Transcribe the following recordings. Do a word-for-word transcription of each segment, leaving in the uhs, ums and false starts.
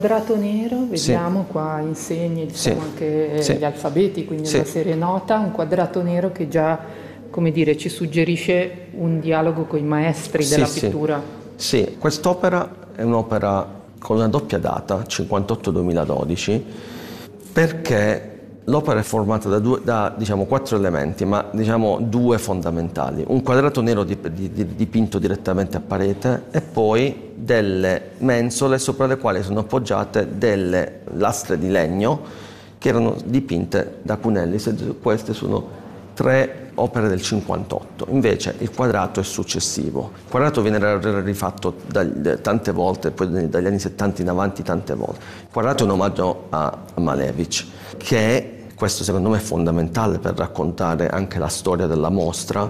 Quadrato nero, vediamo sì. Qua insegni diciamo, sì. Anche sì. Gli alfabeti, quindi sì. Una serie nota, un quadrato nero che già, come dire, ci suggerisce un dialogo con i maestri sì, della pittura. Sì. sì, quest'opera è un'opera con una doppia data, cinquantotto duemiladodici, perché l'opera è formata da, due, da diciamo, quattro elementi, ma diciamo due fondamentali. Un quadrato nero dipinto direttamente a parete e poi delle mensole sopra le quali sono appoggiate delle lastre di legno che erano dipinte da Cunellis. Queste sono tre opere del cinquantotto. Invece il quadrato è successivo. Il quadrato viene rifatto da, tante volte, poi dagli anni settanta in avanti tante volte. Il quadrato è un omaggio a Malevich, che questo secondo me è fondamentale per raccontare anche la storia della mostra,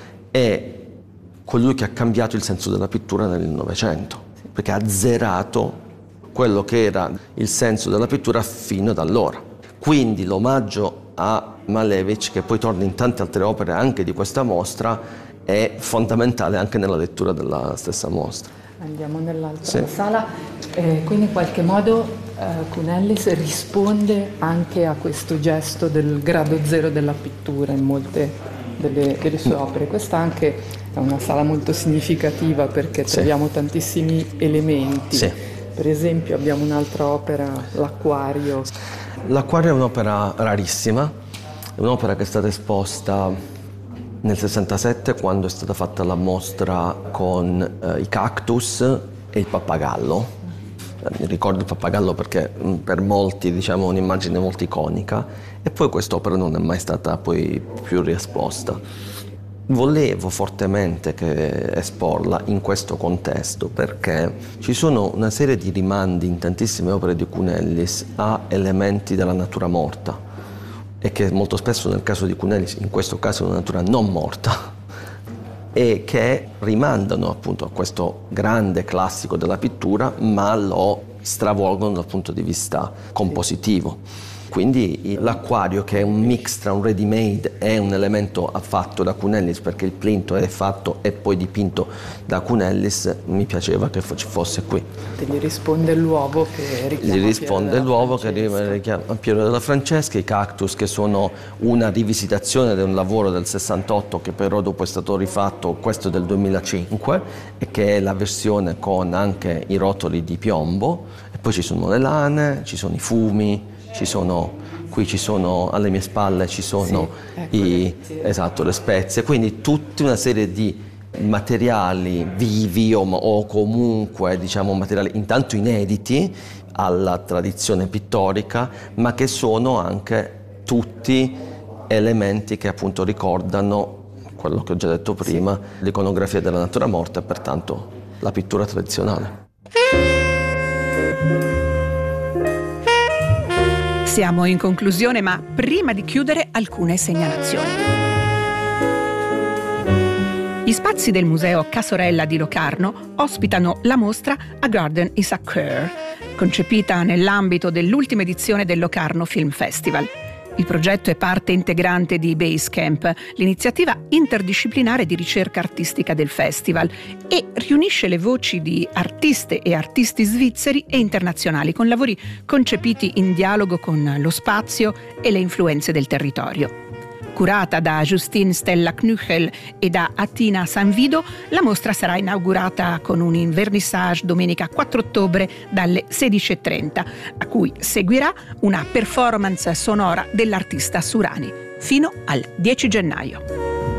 è colui che ha cambiato il senso della pittura nel Novecento, perché ha azzerato quello che era il senso della pittura fino ad allora. Quindi l'omaggio a Malevich, che poi torna in tante altre opere anche di questa mostra, è fondamentale anche nella lettura della stessa mostra. Andiamo nell'altra sì. Sala, eh, quindi in qualche modo eh, Cunellis risponde anche a questo gesto del grado zero della pittura in molte delle, delle sue opere. Questa anche è una sala molto significativa perché sì. Troviamo tantissimi elementi. Sì. Per esempio abbiamo un'altra opera, l'Acquario. L'Acquario è un'opera rarissima, è un'opera che è stata esposta nel sessantasette, quando è stata fatta la mostra con eh, i cactus e il pappagallo. Eh, mi ricordo il pappagallo perché mh, per molti diciamo un'immagine molto iconica, e poi quest'opera non è mai stata poi più riesposta. Volevo fortemente che esporla in questo contesto perché ci sono una serie di rimandi in tantissime opere di Cunellis a elementi della natura morta, e che molto spesso nel caso di Cunellis, in questo caso è una natura non morta, e che rimandano appunto a questo grande classico della pittura, ma lo stravolgono dal punto di vista compositivo. Quindi l'Acquario, che è un mix tra un ready-made e un elemento fatto da Cunellis, perché il plinto è fatto e poi dipinto da Cunellis, mi piaceva che ci fosse qui. Gli risponde l'uovo che richiama Gli risponde l'uovo che richiama Piero della Francesca, i cactus che sono una rivisitazione di un lavoro del sessantotto che però dopo è stato rifatto, questo del duemilacinque, e che è la versione con anche i rotoli di piombo, e poi ci sono le lane, ci sono i fumi, ci sono, qui ci sono, alle mie spalle ci sono sì, ecco, i, sì. esatto, le spezie, quindi tutta una serie di materiali vivi o, o comunque diciamo materiali intanto inediti alla tradizione pittorica, ma che sono anche tutti elementi che appunto ricordano quello che ho già detto prima, sì. L'iconografia della natura morta e pertanto la pittura tradizionale. Siamo in conclusione, ma prima di chiudere alcune segnalazioni. Gli spazi del Museo Casorella di Locarno ospitano la mostra A Garden is a Curve, concepita nell'ambito dell'ultima edizione del Locarno Film Festival. Il progetto è parte integrante di Basecamp, l'iniziativa interdisciplinare di ricerca artistica del festival, e riunisce le voci di artiste e artisti svizzeri e internazionali con lavori concepiti in dialogo con lo spazio e le influenze del territorio. Curata da Justine Stella Knüchel e da Atina Sanvido, la mostra sarà inaugurata con un vernissage domenica quattro ottobre dalle sedici e trenta, a cui seguirà una performance sonora dell'artista Surani, fino al dieci gennaio.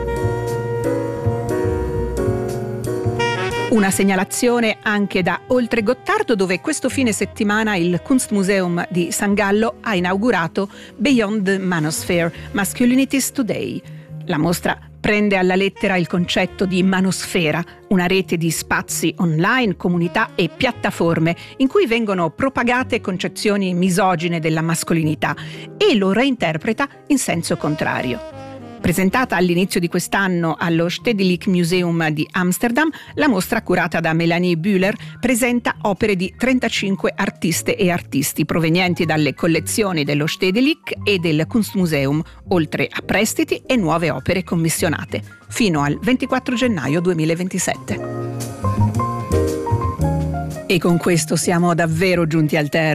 Una segnalazione anche da Oltre Gottardo, dove questo fine settimana il Kunstmuseum di San Gallo ha inaugurato Beyond the Manosphere, Masculinities Today. La mostra prende alla lettera il concetto di manosfera, una rete di spazi online, comunità e piattaforme in cui vengono propagate concezioni misogine della mascolinità, e lo reinterpreta in senso contrario. Presentata all'inizio di quest'anno allo Stedelijk Museum di Amsterdam, la mostra curata da Melanie Bühler presenta opere di trentacinque artiste e artisti provenienti dalle collezioni dello Stedelijk e del Kunstmuseum, oltre a prestiti e nuove opere commissionate, fino al ventiquattro gennaio duemilaventisette. E con questo siamo davvero giunti al termine.